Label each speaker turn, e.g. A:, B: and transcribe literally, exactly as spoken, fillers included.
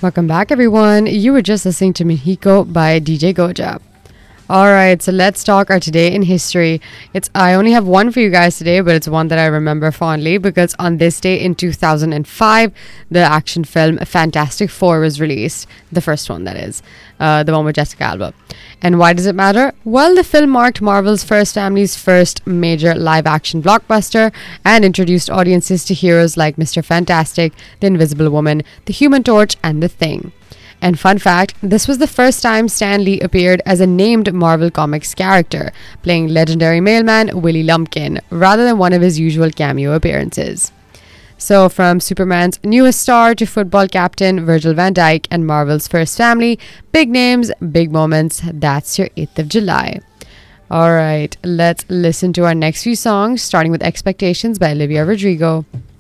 A: Welcome back, everyone. You were just listening to Mihiko by D J Goja. All right, so let's talk our today in history. It's I only have one for you guys today, but it's one that I remember fondly because on this day in two thousand five, the action film Fantastic Four was released. The first one, that is, uh, the one with Jessica Alba. And why does it matter? Well, the film marked Marvel's first family's first major live-action blockbuster and introduced audiences to heroes like Mister Fantastic, the Invisible Woman, the Human Torch, and the Thing. And fun fact, this was the first time Stan Lee appeared as a named Marvel Comics character, playing legendary mailman Willie Lumpkin, rather than one of his usual cameo appearances. So from Superman's newest star to football captain Virgil van Dijk and Marvel's first family, big names, big moments, that's your eighth of July. Alright, let's listen to our next few songs, starting with Expectations by Olivia Rodrigo.